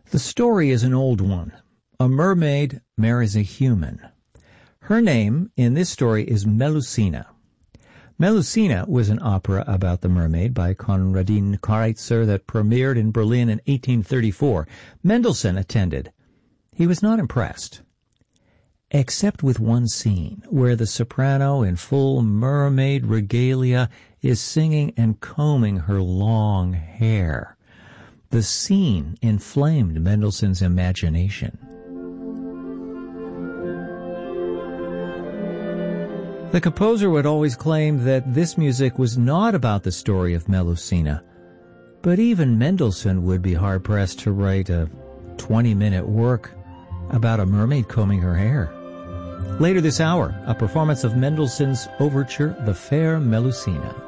The story is an old one. A mermaid marries a human. Her name in this story is Melusina. Melusina was an opera about the mermaid by Konradin Kreutzer that premiered in Berlin in 1834. Mendelssohn attended. He was not impressed, except with one scene where the soprano in full mermaid regalia is singing and combing her long hair. The scene inflamed Mendelssohn's imagination. The composer would always claim that this music was not about the story of Melusina, but even Mendelssohn would be hard-pressed to write a 20-minute work about a mermaid combing her hair. Later this hour, a performance of Mendelssohn's overture, The Fair Melusina.